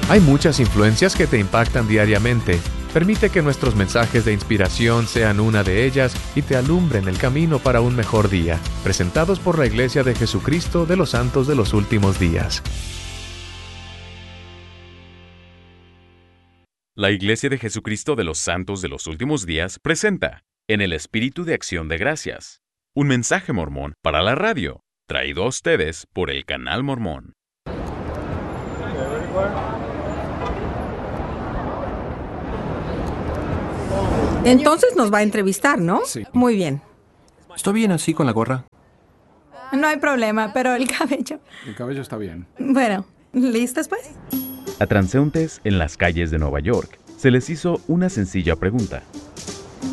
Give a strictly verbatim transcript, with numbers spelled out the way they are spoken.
Hay muchas influencias que te impactan diariamente. Permite que nuestros mensajes de inspiración sean una de ellas y te alumbren el camino para un mejor día. Presentados por la Iglesia de Jesucristo de los Santos de los Últimos Días. La Iglesia de Jesucristo de los Santos de los Últimos Días presenta En el Espíritu de Acción de Gracias, un mensaje mormón para la radio, traído a ustedes por el Canal Mormón. Entonces nos va a entrevistar, ¿no? Sí. Muy bien. ¿Estoy bien así con la gorra? No hay problema, pero el cabello... El cabello está bien. Bueno, ¿listas pues? A transeúntes en las calles de Nueva York se les hizo una sencilla pregunta.